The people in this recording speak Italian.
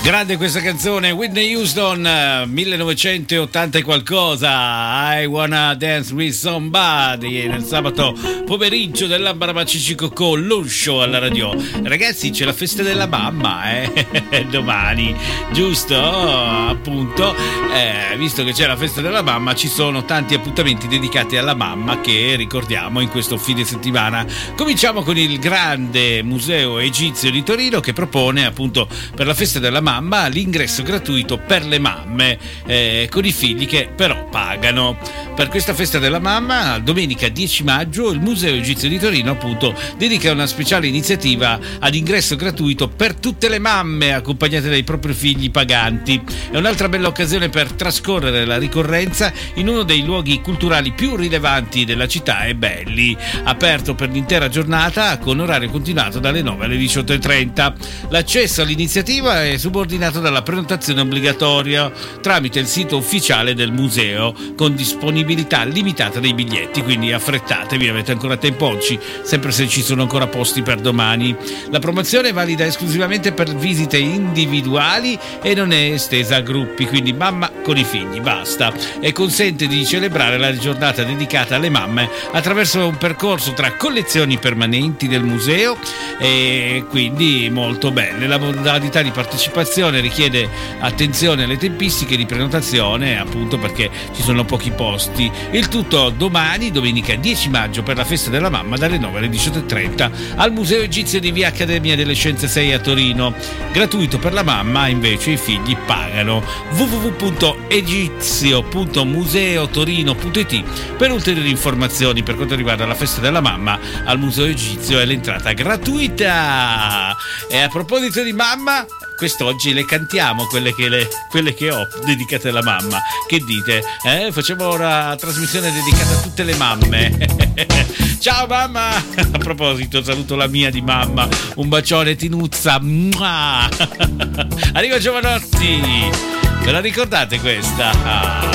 Grande questa canzone, Whitney Houston, 1980 e qualcosa, I Wanna Dance With Somebody, nel sabato pomeriggio dell'Ambarabacici Cocò, lo show alla radio. Ragazzi, c'è la festa della mamma, domani, giusto? Appunto, visto che c'è la festa della mamma, ci sono tanti appuntamenti dedicati alla mamma che ricordiamo in questo fine settimana. Cominciamo con il grande Museo Egizio di Torino che propone appunto per la festa della mamma l'ingresso gratuito per le mamme con i figli che però pagano. Per questa festa della mamma, domenica 10 maggio, il Museo Egizio di Torino appunto dedica una speciale iniziativa ad ingresso gratuito per tutte le mamme accompagnate dai propri figli paganti. È un'altra bella occasione per trascorrere la ricorrenza in uno dei luoghi culturali più rilevanti della città e belli, aperto per l'intera giornata con orario continuato dalle 9 alle 18:30. L'accesso all'iniziativa è subordinato dalla prenotazione obbligatoria tramite il sito ufficiale del museo con disponibilità limitata dei biglietti, quindi affrettatevi, avete ancora tempo oggi, sempre se ci sono ancora posti per domani. La promozione è valida esclusivamente per visite individuali e non è estesa a gruppi, quindi mamma con i figli, basta, e consente di celebrare la giornata dedicata alle mamme attraverso un percorso tra collezioni permanenti del museo e quindi molto belle. La modalità di partecipazione richiede attenzione alle tempistiche di prenotazione, appunto perché ci sono pochi posti. Il tutto domani, domenica 10 maggio, per la festa della mamma dalle 9 alle 18:30 al Museo Egizio di Via Accademia delle Scienze 6 a Torino. Gratuito per la mamma, invece i figli pagano. www.egizio.museotorino.it per ulteriori informazioni per quanto riguarda la festa della mamma al Museo Egizio, e l'entrata gratuita. E a proposito di mamma, quest'oggi le cantiamo quelle che ho dedicate alla mamma. Che dite? Facciamo una trasmissione dedicata a tutte le mamme. Ciao mamma! A proposito, saluto la mia di mamma. Un bacione Tinuzza. Arriva Giovanotti. Ve la ricordate questa?